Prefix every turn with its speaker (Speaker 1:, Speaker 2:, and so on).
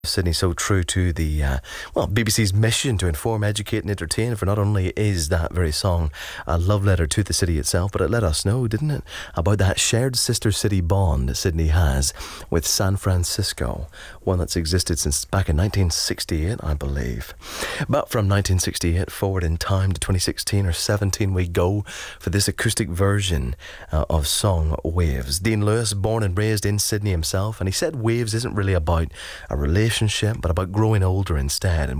Speaker 1: Sydney, so true to the BBC's mission to inform, educate and entertain. For not only is that very song a love letter to the city itself, but it let us know, didn't it, about that shared sister city bond that Sydney has with San Francisco, one that's existed since back in 1968, I believe. But from 1968 forward in time to 2016 or 17 we go for this acoustic version of song Waves. Dean Lewis, born and raised in Sydney himself, and he said Waves isn't really about a relationship, but about growing older instead. And